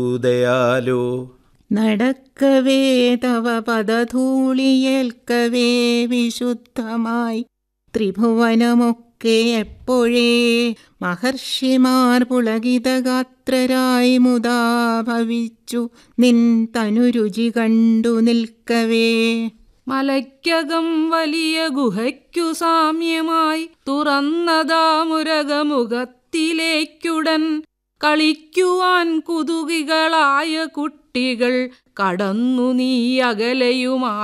ദയാലോ. നടക്കവേ തവ പദധൂളിയേൽക്കവേ വിശുദ്ധമായി ത്രിഭുവനമൊക്കെ എപ്പോഴേ മഹർഷിമാർ പുളകിതഗാത്രരായി മുദാ ഭവിച്ചു നിൻ തനുരുചി കണ്ടു നിൽക്കവേ. മലയ്ക്കകം വലിയ ഗുഹയ്ക്കു സാമ്യമായി തുറന്നതാ മുരകമുഖത്തിലേക്കുടൻ കളിക്കുവാൻ കുതുകികളായ കുട്ടികൾ കടന്നു നീ അകലെയുമായി